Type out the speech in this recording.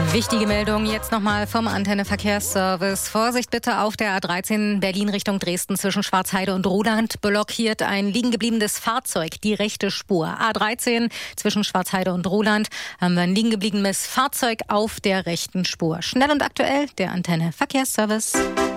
Wichtige Meldung jetzt nochmal vom Antenne Verkehrsservice. Vorsicht bitte auf der A13 Berlin Richtung Dresden zwischen Schwarzheide und Ruhland. Blockiert ein liegen gebliebenes Fahrzeug die rechte Spur. A13 zwischen Schwarzheide und Ruhland haben wir ein liegen gebliebenes Fahrzeug auf der rechten Spur. Schnell und aktuell der Antenne Verkehrsservice.